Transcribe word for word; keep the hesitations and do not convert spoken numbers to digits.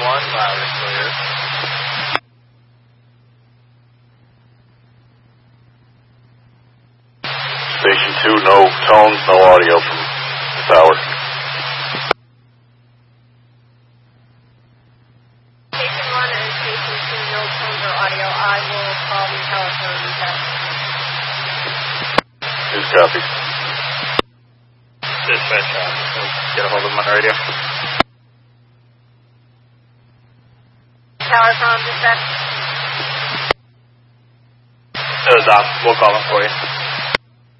one, loud and clear. Station two, no tones, no audio from the tower. Station one and Station two, no tones or audio. I will call the tower for a reset. Who's copy? Dispatch on. Get a hold of my radio. Tower from dispatch. It was off. We'll call him for you.